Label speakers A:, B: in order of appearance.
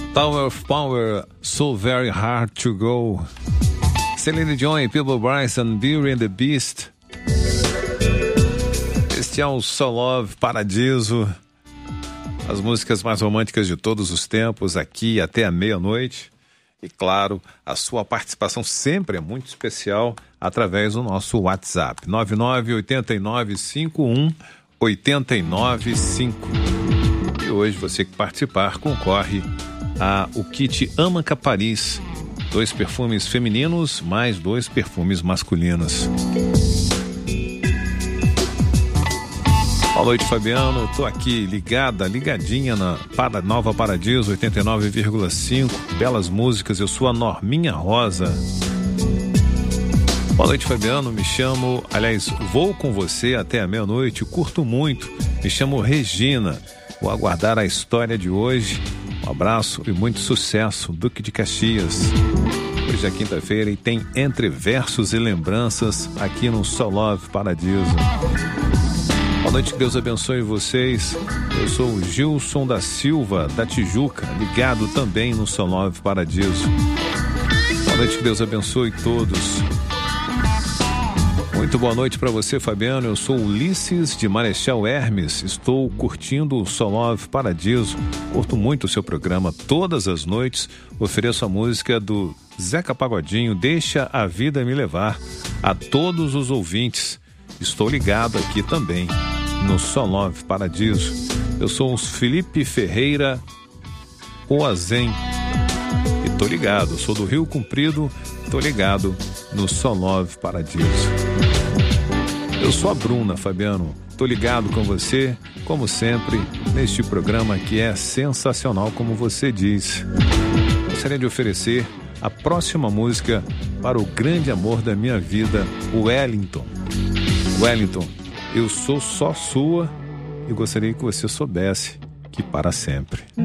A: Tower of Power, So Very Hard to Go. Celine Dion e Peabo Bryson, Beauty and the Beast. Este é o So Love Paradiso. As músicas mais românticas de todos os tempos, aqui até a meia-noite. E claro, a sua participação sempre é muito especial através do nosso WhatsApp, 998951-895. E hoje você que participar concorre a o kit Amaca Paris, 2 perfumes femininos mais 2 perfumes masculinos. Boa noite, Fabiano. Tô aqui ligadinha na Nova Paradiso 89,5. Belas músicas. Eu sou a Norminha Rosa. Boa noite, Fabiano. Vou com você até a meia-noite. Curto muito. Me chamo Regina. Vou aguardar a história de hoje. Um abraço e muito sucesso. Duque de Caxias. Hoje é quinta-feira e tem Entre Versos e Lembranças aqui no So Love Paradiso. Boa noite, que Deus abençoe vocês. Eu sou o Gilson da Silva, da Tijuca, ligado também no So Love Paradiso. Boa noite, que Deus abençoe todos. Muito boa noite para você, Fabiano. Eu sou Ulisses de Marechal Hermes. Estou curtindo o So Love Paradiso. Curto muito o seu programa todas as noites. Ofereço a música do Zeca Pagodinho, Deixa a Vida Me Levar, a todos os ouvintes. Estou ligado aqui também no So Love Paradiso. Eu sou o Felipe Ferreira Oazen e tô ligado, sou do Rio Comprido, tô ligado no So Love Paradiso. Eu sou a Bruna, Fabiano, tô ligado com você, como sempre, neste programa que é sensacional, como você diz. Gostaria de oferecer a próxima música para o grande amor da minha vida, o Wellington. Wellington, eu sou só sua e gostaria que você soubesse que para sempre.